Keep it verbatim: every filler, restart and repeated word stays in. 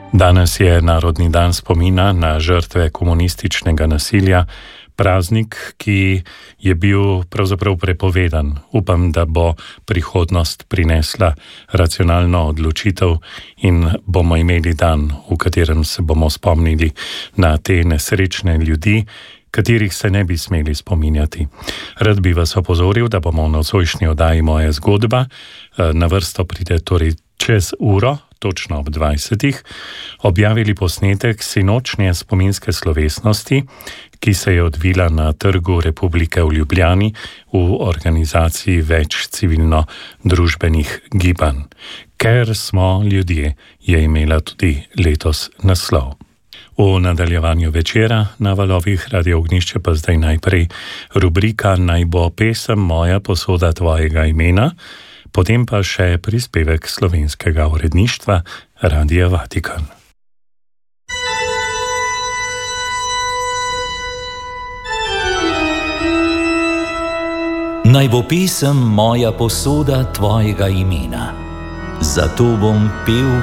Danes je Narodni dan spomina na žrtve komunističnega nasilja, praznik, ki je bil pravzaprav prepovedan. Upam, da bo prihodnost prinesla racionalno odločitev in bomo imeli dan, v katerem se bomo spomnili na te nesrečne ljudi, katerih se ne bi smeli spominjati. Rad bi vas opozoril, da bomo v nocojšnji oddaji Moja zgodba, na vrsto pride torej čez uro, točno ob dvajsetih, objavili posnetek sinočnje spominske slovesnosti, ki se je odvila na Trgu Republike v Ljubljani v organizaciji več civilno-družbenih gibanj. Ker smo ljudje, je imela tudi letos naslov. V nadaljevanju večera na valovih Radio Ognjišče pa zdaj najprej rubrika Naj bo pesem Moja posoda tvojega imena, potem pa še prispevek slovenskega uredništva Radia Vatikan. Naj bo pesem moja posoda tvojega imena. Zato bom pel